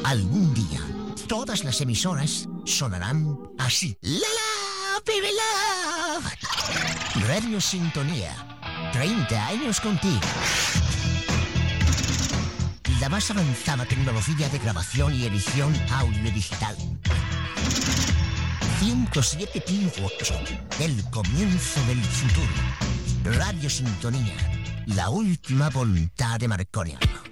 Algún día, todas las emisoras sonarán así. ¡La la, baby love! Radio Sintonía. 30 años contigo. La más avanzada tecnología de grabación y edición audio digital. 107.8. El comienzo del futuro. Radio Sintonía. La última voluntad de Marconi.